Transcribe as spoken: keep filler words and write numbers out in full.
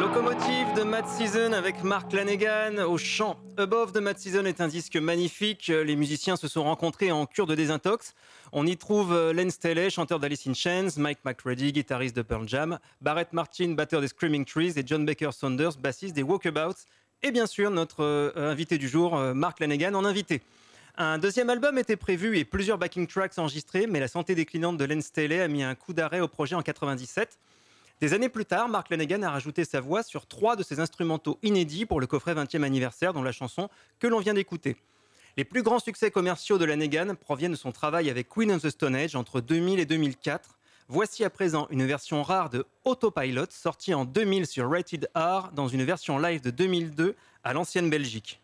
Locomotive de Mad Season avec Mark Lanegan au chant. Above de Mad Season est un disque magnifique. Les musiciens se sont rencontrés en cure de désintox. On y trouve Len Staley, chanteur d'Alice in Chains, Mike McCready, guitariste de Pearl Jam, Barrett Martin, batteur des Screaming Trees et John Baker Saunders, bassiste des Walkabouts. Et bien sûr, notre euh, invité du jour, euh, Mark Lanegan, en invité. Un deuxième album était prévu et plusieurs backing tracks enregistrés, mais la santé déclinante de Len Staley a mis un coup d'arrêt au projet en quatre-vingt-dix-sept. Des années plus tard, Mark Lanegan a rajouté sa voix sur trois de ses instrumentaux inédits pour le coffret vingtième anniversaire, dont la chanson que l'on vient d'écouter. Les plus grands succès commerciaux de Lanegan proviennent de son travail avec Queen of the Stone Age entre deux mille et deux mille quatre. Voici à présent une version rare de Autopilot, sortie en deux mille sur Rated R, dans une version live de deux mille deux à l'ancienne Belgique.